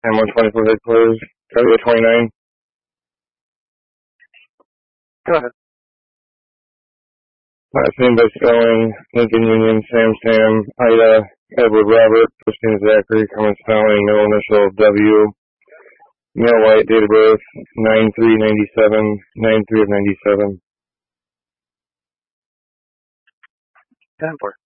And 124 headquarters, Charlie 29. Go ahead. Last name by spelling, Lincoln Union, Sam, Ida, Edward Robert, first name Zachary, common spelling, middle initial W, male white, date of birth, 9/3/97, 9/3 of 97. 10-4.